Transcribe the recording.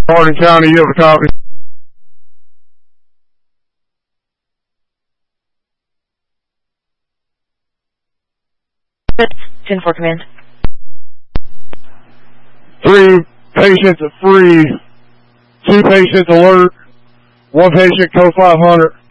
Hardin County, you have a copy? 10-4 command. 3 patients at free, 2 patients alert, 1 patient code 500.